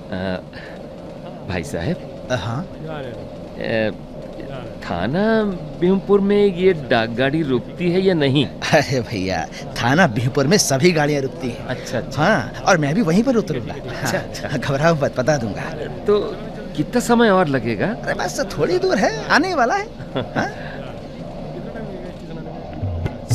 भाई साहब। हाँ थाना बिहुपुर में ये डाक गाड़ी रुकती है या नहीं? अरे भैया, थाना बिहुपुर में सभी गाड़ियाँ रुकती हैं। अच्छा अच्छा। हाँ, और मैं भी वहीं पर उतरूंगा। अच्छा अच्छा। हाँ, घबराओ मत, बता दूंगा। तो कितना समय और लगेगा? अरे बस थोड़ी दूर है, आने वाला है। हाँ?